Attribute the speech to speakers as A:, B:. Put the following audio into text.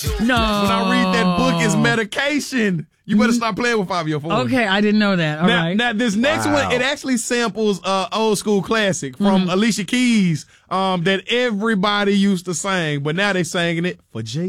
A: No.
B: When I read that book, it's medication. You better stop playing with 5-year-4.
A: Okay, I didn't know that. All right.
B: Now, this next one, it actually samples old school classic from Alicia Keys that everybody used to sing, but now they singing it for Jay.